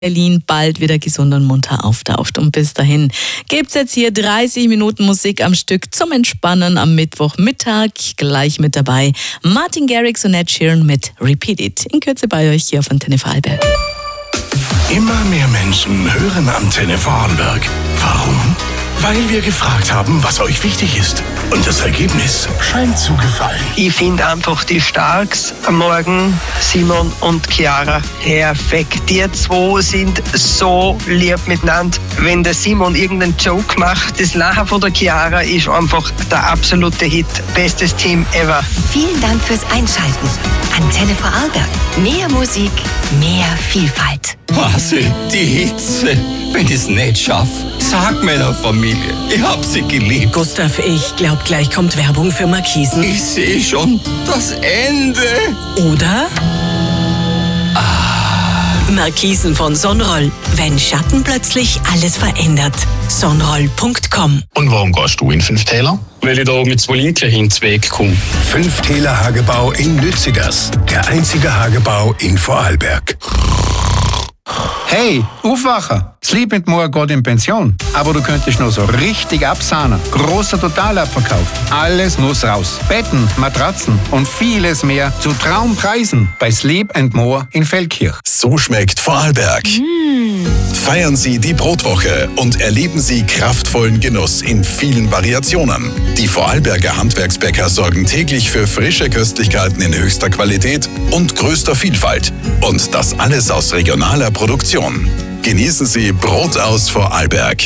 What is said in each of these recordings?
Berlin bald wieder gesund und munter auftaucht. Und bis dahin gibt's jetzt hier 30 Minuten Musik am Stück zum Entspannen am Mittwochmittag. Gleich mit dabei Martin Garrix und Ed Sheeran mit Repeat It. In Kürze bei euch hier auf Antenne Vorarlberg. Immer mehr Menschen hören Antenne Vorarlberg. Warum? Weil wir gefragt haben, was euch wichtig ist. Und das Ergebnis scheint zu gefallen. Ich finde einfach die Starks am Morgen, Simon und Chiara, perfekt. Die zwei sind so lieb miteinander. Wenn der Simon irgendeinen Joke macht, das Lachen von der Chiara ist einfach der absolute Hit. Bestes Team ever. Vielen Dank fürs Einschalten. Antenne Vorarlberg. Mehr Musik, mehr Vielfalt. Hase, die Hitze. Wenn ich es nicht schaffe, sag meiner Familie, ich hab sie geliebt. Gustav, ich glaub, gleich kommt Werbung für Markisen. Ich sehe schon das Ende. Oder? Markisen von Sonroll. Wenn Schatten plötzlich alles verändert. Sonroll.com. Und warum gehst du in 5 Täler? Weil ich da mit 2 Linken ins Weg komme. 5 Täler Hagebau in Lützigers. Der einzige Hagebau in Vorarlberg. Hey, aufwachen! Sleep mit Moor geht in Pension. Aber du könntest noch so richtig absahnen. Großer Totalabverkauf. Alles muss raus. Betten, Matratzen und vieles mehr zu Traumpreisen bei Sleep More in Feldkirch. So schmeckt Vorarlberg. Feiern Sie die Brotwoche und erleben Sie kraftvollen Genuss in vielen Variationen. Die Vorarlberger Handwerksbäcker sorgen täglich für frische Köstlichkeiten in höchster Qualität und größter Vielfalt. Und das alles aus regionaler Produktion. Genießen Sie Brot aus Vorarlberg.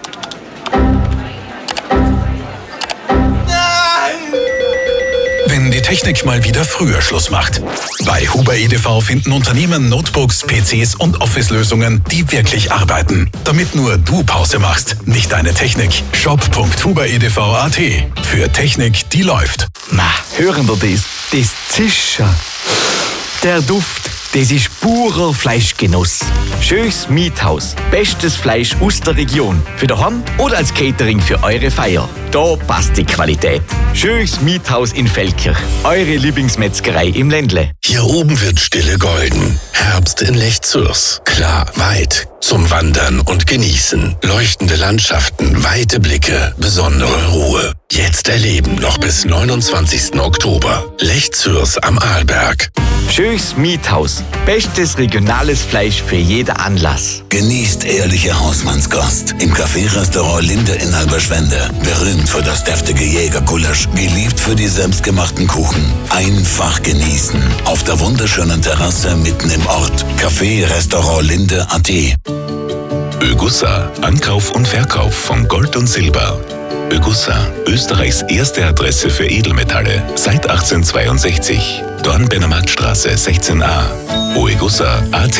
Wenn die Technik mal wieder früher Schluss macht. Bei Huber EDV finden Unternehmen Notebooks, PCs und Office-Lösungen, die wirklich arbeiten. Damit nur du Pause machst, nicht deine Technik. shop.huberedv.at. Für Technik, die läuft. Hören wir das? Das Zischen. Der Duft, das ist purer Fleischgenuss. Schönes Miethaus. Bestes Fleisch aus der Region. Für daheim oder als Catering für eure Feier. Da passt die Qualität. Schönes Miethaus in Feldkirch. Eure Lieblingsmetzgerei im Ländle. Hier oben wird Stille golden. Herbst in Lechzürs. Klar, weit. Zum Wandern und Genießen. Leuchtende Landschaften, weite Blicke, besondere Ruhe. Jetzt erleben noch bis 29. Oktober. Lechzürs am Arlberg. Schönes Miethaus. Bestes regionales Fleisch für jeden Anlass. Genießt ehrliche Hausmannskost im Café-Restaurant Linde in Halberschwende. Berühmt für das deftige Jägergulasch, geliebt für die selbstgemachten Kuchen. Einfach genießen. Auf der wunderschönen Terrasse mitten im Ort. Café-Restaurant Linde.at. Ögussa, Ankauf und Verkauf von Gold und Silber. Ögussa, Österreichs erste Adresse für Edelmetalle, seit 1862. Dornbirner-Marktstraße 16a. oegussa.at.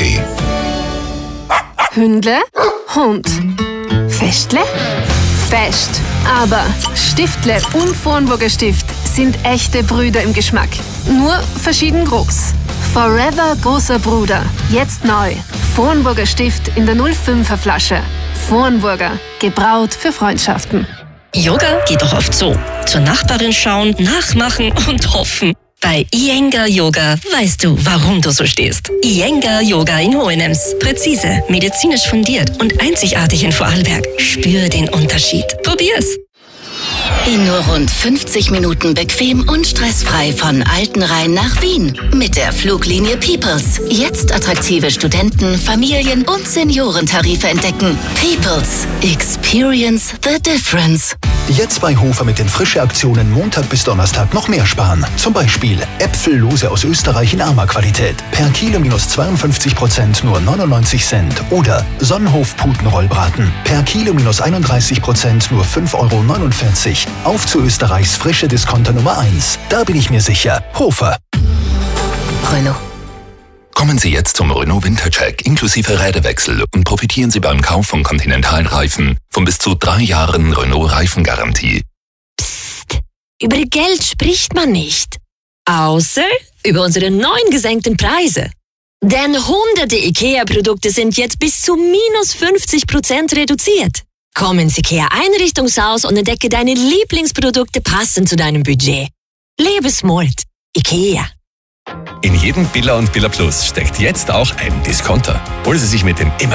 Hündle, Hund. Festle, Fest. Aber Stiftle und Vornburger Stift sind echte Brüder im Geschmack. Nur verschieden groß. Forever großer Bruder. Jetzt neu. Vornburger Stift in der 05er Flasche. Vornburger. Gebraut für Freundschaften. Yoga geht doch oft so. Zur Nachbarin schauen, nachmachen und hoffen. Bei Iyengar Yoga weißt du, warum du so stehst. Iyengar Yoga in Hohenems. Präzise, medizinisch fundiert und einzigartig in Vorarlberg. Spür den Unterschied. Probier's. In nur rund 50 Minuten bequem und stressfrei von Altenrhein nach Wien. Mit der Fluglinie Peoples. Jetzt attraktive Studenten-, Familien- und Seniorentarife entdecken. Peoples. Experience the difference. Jetzt bei Hofer mit den Frische-Aktionen Montag bis Donnerstag noch mehr sparen. Zum Beispiel Äpfellose aus Österreich in armer Qualität. Per Kilo minus 52% nur 99 Cent. Oder Sonnenhof-Putenrollbraten. Per Kilo minus 31% nur 5,49 €. Auf zu Österreichs frische Discounter Nummer 1. Da bin ich mir sicher. Hofer. Renault. Kommen Sie jetzt zum Renault Wintercheck inklusive Räderwechsel und profitieren Sie beim Kauf von Continental-Reifen von bis zu 3 Jahren Renault-Reifengarantie. Psst, über Geld spricht man nicht. Außer über unsere neuen gesenkten Preise. Denn hunderte IKEA-Produkte sind jetzt bis zu minus 50% reduziert. Komm ins IKEA-Einrichtungshaus und entdecke deine Lieblingsprodukte passend zu deinem Budget. Lebe smart. IKEA. In jedem Billa und Billa Plus steckt jetzt auch ein Discounter. Holen Sie sich mit dem